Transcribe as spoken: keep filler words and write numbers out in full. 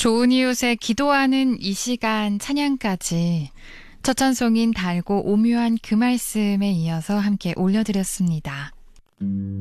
좋은 이웃에 기도하는 이 시간 찬양까지 첫 찬송인 달고 오묘한 그 말씀에 이어서 함께 올려드렸습니다.